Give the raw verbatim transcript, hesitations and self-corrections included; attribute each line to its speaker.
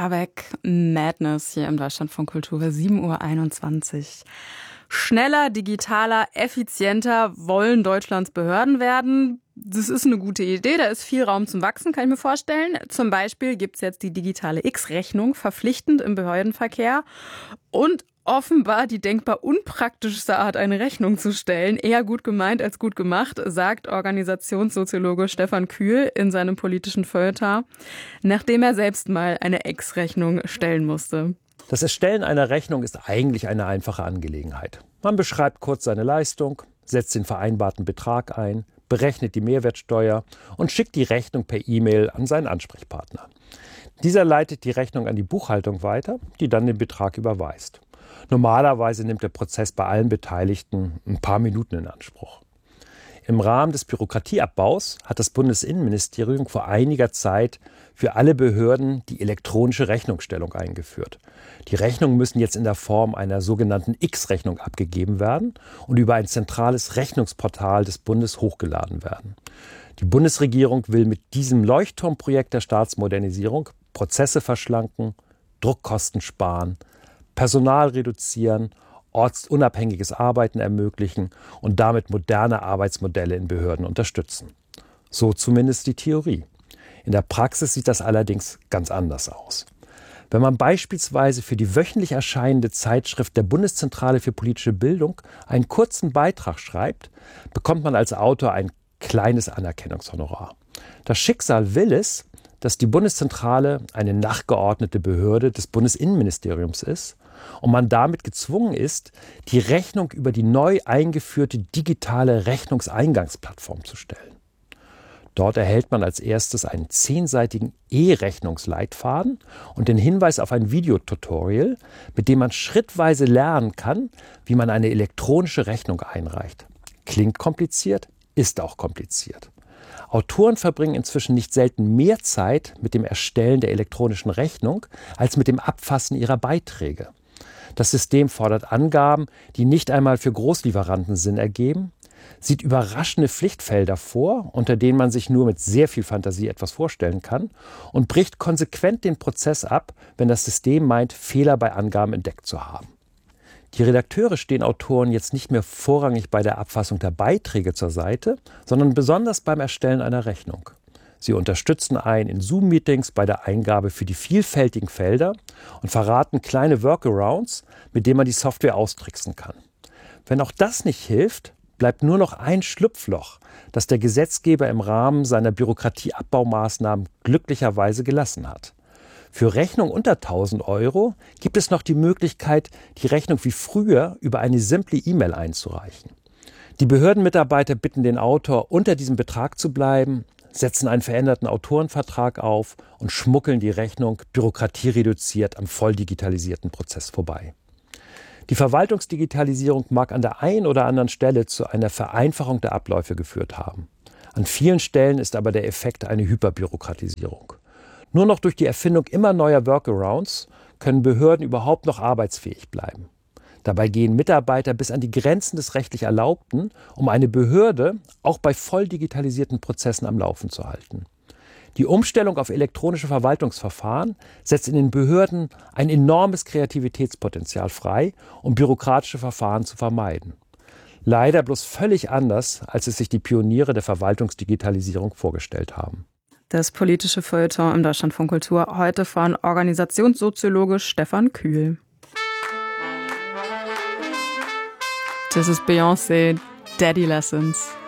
Speaker 1: Habeck, Madness hier im Deutschlandfunk Kultur, sieben Uhr einundzwanzig. Schneller, digitaler, effizienter wollen Deutschlands Behörden werden. Das ist eine gute Idee, da ist viel Raum zum Wachsen, kann ich mir vorstellen. Zum Beispiel gibt es jetzt die digitale X-Rechnung, verpflichtend im Behördenverkehr. Und offenbar die denkbar unpraktischste Art, eine Rechnung zu stellen. Eher gut gemeint als gut gemacht, sagt Organisationssoziologe Stefan Kühl in seinem politischen Feuilleton, nachdem er selbst mal eine X-Rechnung stellen musste.
Speaker 2: Das Erstellen einer Rechnung ist eigentlich eine einfache Angelegenheit. Man beschreibt kurz seine Leistung, setzt den vereinbarten Betrag ein, berechnet die Mehrwertsteuer und schickt die Rechnung per E-Mail an seinen Ansprechpartner. Dieser leitet die Rechnung an die Buchhaltung weiter, die dann den Betrag überweist. Normalerweise nimmt der Prozess bei allen Beteiligten ein paar Minuten in Anspruch. Im Rahmen des Bürokratieabbaus hat das Bundesinnenministerium vor einiger Zeit für alle Behörden die elektronische Rechnungsstellung eingeführt. Die Rechnungen müssen jetzt in der Form einer sogenannten X-Rechnung abgegeben werden und über ein zentrales Rechnungsportal des Bundes hochgeladen werden. Die Bundesregierung will mit diesem Leuchtturmprojekt der Staatsmodernisierung Prozesse verschlanken, Druckkosten sparen, Personal reduzieren, ortsunabhängiges Arbeiten ermöglichen und damit moderne Arbeitsmodelle in Behörden unterstützen. So zumindest die Theorie. In der Praxis sieht das allerdings ganz anders aus. Wenn man beispielsweise für die wöchentlich erscheinende Zeitschrift der Bundeszentrale für politische Bildung einen kurzen Beitrag schreibt, bekommt man als Autor ein kleines Anerkennungshonorar. Das Schicksal will es, dass die Bundeszentrale eine nachgeordnete Behörde des Bundesinnenministeriums ist und man damit gezwungen ist, die Rechnung über die neu eingeführte digitale Rechnungseingangsplattform zu stellen. Dort erhält man als erstes einen zehnseitigen E-Rechnungsleitfaden und den Hinweis auf ein Videotutorial, mit dem man schrittweise lernen kann, wie man eine elektronische Rechnung einreicht. Klingt kompliziert, ist auch kompliziert. Autoren verbringen inzwischen nicht selten mehr Zeit mit dem Erstellen der elektronischen Rechnung als mit dem Abfassen ihrer Beiträge. Das System fordert Angaben, die nicht einmal für Großlieferanten Sinn ergeben, sieht überraschende Pflichtfelder vor, unter denen man sich nur mit sehr viel Fantasie etwas vorstellen kann und bricht konsequent den Prozess ab, wenn das System meint, Fehler bei Angaben entdeckt zu haben. Die Redakteure stehen Autoren jetzt nicht mehr vorrangig bei der Abfassung der Beiträge zur Seite, sondern besonders beim Erstellen einer Rechnung. Sie unterstützen einen in Zoom-Meetings bei der Eingabe für die vielfältigen Felder und verraten kleine Workarounds, mit denen man die Software austricksen kann. Wenn auch das nicht hilft, bleibt nur noch ein Schlupfloch, das der Gesetzgeber im Rahmen seiner Bürokratieabbaumaßnahmen glücklicherweise gelassen hat. Für Rechnungen unter tausend Euro gibt es noch die Möglichkeit, die Rechnung wie früher über eine simple E-Mail einzureichen. Die Behördenmitarbeiter bitten den Autor, unter diesem Betrag zu bleiben, setzen einen veränderten Autorenvertrag auf und schmuggeln die Rechnung bürokratiereduziert am voll digitalisierten Prozess vorbei. Die Verwaltungsdigitalisierung mag an der einen oder anderen Stelle zu einer Vereinfachung der Abläufe geführt haben. An vielen Stellen ist aber der Effekt eine Hyperbürokratisierung. Nur noch durch die Erfindung immer neuer Workarounds können Behörden überhaupt noch arbeitsfähig bleiben. Dabei gehen Mitarbeiter bis an die Grenzen des rechtlich Erlaubten, um eine Behörde auch bei voll digitalisierten Prozessen am Laufen zu halten. Die Umstellung auf elektronische Verwaltungsverfahren setzt in den Behörden ein enormes Kreativitätspotenzial frei, um bürokratische Verfahren zu vermeiden. Leider bloß völlig anders, als es sich die Pioniere der Verwaltungsdigitalisierung vorgestellt haben.
Speaker 1: Das politische Feuilleton im Deutschlandfunk Kultur, heute von Organisationssoziologe Stefan Kühl. Das ist Beyoncé, Daddy Lessons.